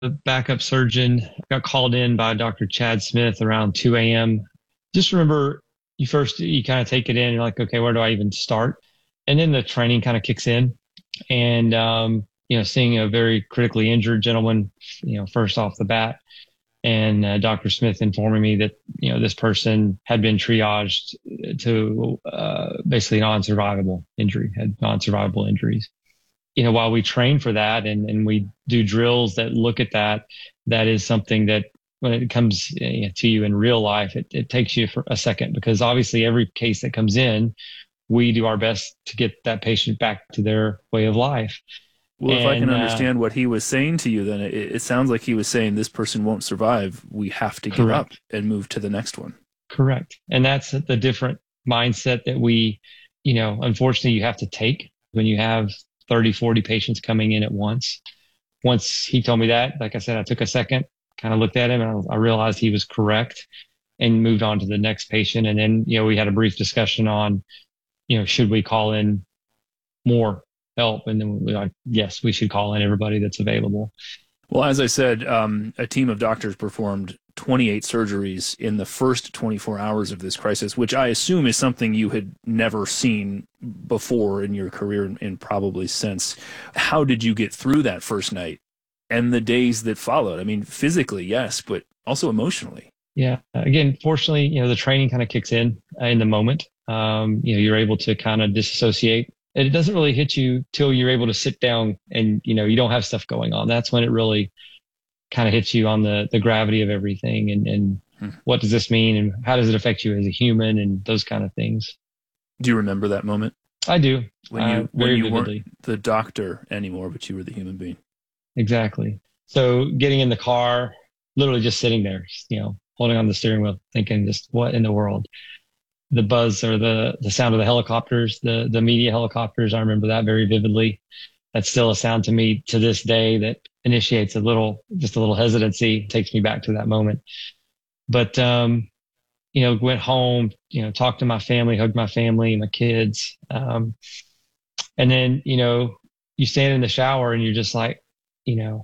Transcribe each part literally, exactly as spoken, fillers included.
the backup surgeon. Got called in by Doctor Chad Smith around two a.m. Just remember, you first, you kind of take it in. You're like, okay, where do I even start? And then the training kind of kicks in. And, um, you know, seeing a very critically injured gentleman, you know, first off the bat, and uh, Doctor Smith informing me that, you know, this person had been triaged to uh, basically non-survivable injury, had non-survivable injuries. You know, while we train for that and, and we do drills that look at that, that is something that when it comes you know, to you in real life, it, it takes you for a second, because obviously every case that comes in, we do our best to get that patient back to their way of life. Well, and, if I can uh, understand what he was saying to you, then it, it sounds like he was saying this person won't survive. We have to give correct. up and move to the next one. Correct. And that's the different mindset that we, you know, unfortunately you have to take when you have thirty, forty patients coming in at once. Once he told me that, like I said, I took a second, kind of looked at him, and I, I realized he was correct and moved on to the next patient. And then, you know, we had a brief discussion on, you know, should we call in more help? And then we were like, yes, we should call in everybody that's available. Well, as I said, um, a team of doctors performed twenty-eight surgeries in the first twenty-four hours of this crisis, which I assume is something you had never seen before in your career and probably since. How did you get through that first night and the days that followed? I mean, physically, yes, but also emotionally. Yeah. Again, fortunately, you know, the training kind of kicks in uh, in the moment. Um, you know, you're able to kind of disassociate. And it doesn't really hit you till you're able to sit down and, you know, you don't have stuff going on. That's when it really kind of hits you on the, the gravity of everything and, and hmm. what does this mean and how does it affect you as a human and those kind of things. Do you remember that moment? I do. When you, uh, when you vividly. weren't the doctor anymore, but you were the human being. Exactly. So getting in the car, literally just sitting there, you know, holding on the steering wheel, thinking just what in the world? The buzz or the, the sound of the helicopters, the, the media helicopters. I remember that very vividly. That's still a sound to me to this day that initiates a little, just a little hesitancy, takes me back to that moment. But, um, you know, went home, you know, talked to my family, hugged my family, my kids. Um, and then, you know, you stand in the shower and you're just like, you know,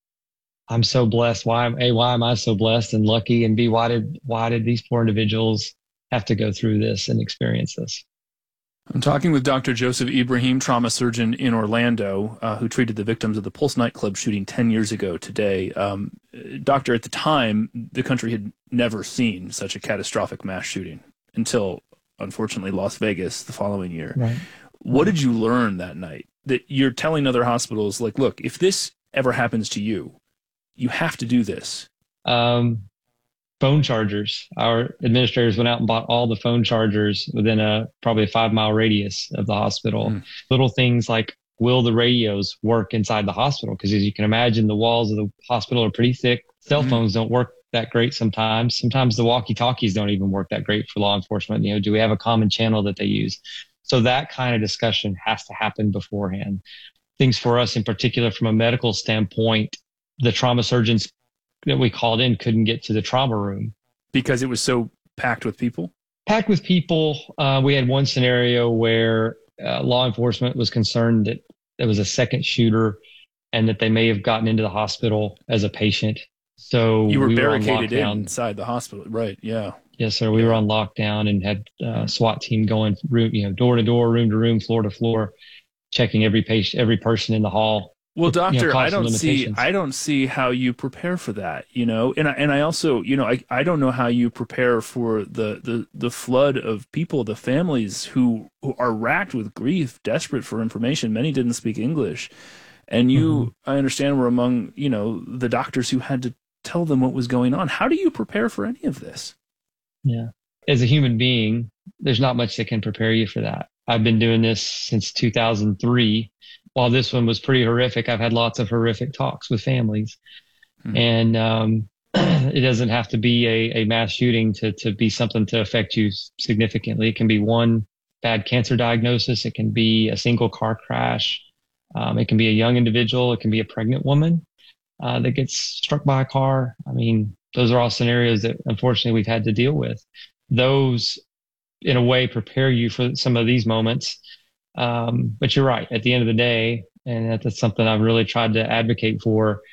I'm so blessed. Why, A, why am I so blessed and lucky? And B, why did, why did these poor individuals have to go through this and experience this? I'm talking with Doctor Joseph Ibrahim, trauma surgeon in Orlando, uh, who treated the victims of the Pulse nightclub shooting ten years ago today. Um, doctor, at the time, the country had never seen such a catastrophic mass shooting until, unfortunately, Las Vegas the following year. Right. What did you learn that night? That you're telling other hospitals, like, look, if this ever happens to you, you have to do this. Um, phone chargers. Our administrators went out and bought all the phone chargers within a probably a five mile radius of the hospital. Mm. Little things like, will the radios work inside the hospital? Because as you can imagine, the walls of the hospital are pretty thick. Cell mm. phones don't work that great sometimes. Sometimes the walkie-talkies don't even work that great for law enforcement. You know, do we have a common channel that they use? So that kind of discussion has to happen beforehand. Things for us in particular, from a medical standpoint, the trauma surgeons that we called in couldn't get to the trauma room. Because it was so packed with people? Packed with people. Uh, we had one scenario where uh, law enforcement was concerned that there was a second shooter and that they may have gotten into the hospital as a patient. So you were we barricaded were on inside the hospital, right? Yeah. Yes, sir. We yeah. were on lockdown and had uh, SWAT team going room, you know, door to door, room to room, floor to floor, checking every patient, every person in the hall. Well, with, doctor, you know, I don't see, I don't see how you prepare for that, you know, and I, and I also, you know, I, I don't know how you prepare for the, the, the flood of people, the families who, who are racked with grief, desperate for information. Many didn't speak English. And you, mm-hmm. I understand, were among, you know, the doctors who had to tell them what was going on. How do you prepare for any of this? Yeah. As a human being, there's not much that can prepare you for that. I've been doing this since two thousand three. While this one was pretty horrific, I've had lots of horrific talks with families. Hmm. And um, it doesn't have to be a, a mass shooting to, to be something to affect you significantly. It can be one bad cancer diagnosis. It can be a single car crash. Um, it can be a young individual. It can be a pregnant woman uh, that gets struck by a car. I mean, those are all scenarios that unfortunately we've had to deal with. Those, in a way, prepare you for some of these moments. Um, but you're right. At the end of the day, and that's something I've really tried to advocate for,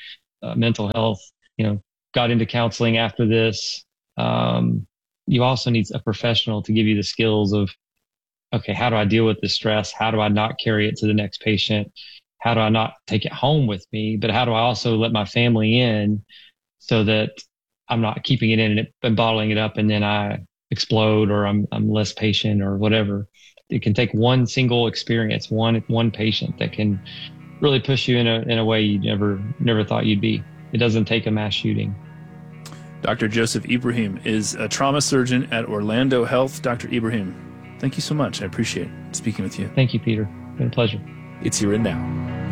uh, mental health, you know, got into counseling after this. Um, you also need a professional to give you the skills of, okay, how do I deal with this stress? How do I not carry it to the next patient? How do I not take it home with me? But how do I also let my family in so that I'm not keeping it in and bottling it up and then I explode or I'm I'm less patient or whatever. It can take one single experience, one one patient that can really push you in a in a way you never never thought you'd be. It doesn't take a mass shooting. Doctor Joseph Ibrahim is a trauma surgeon at Orlando Health. Doctor Ibrahim, thank you so much. I appreciate speaking with you. Thank you, Peter. It's been a pleasure. It's Here and Now.